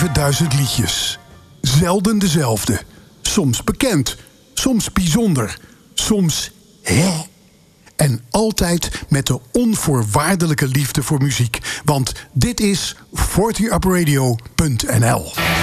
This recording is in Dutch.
7000 liedjes. Zelden dezelfde. Soms bekend, soms bijzonder, soms hè. En altijd met de onvoorwaardelijke liefde voor muziek. Want dit is 40upradio.nl.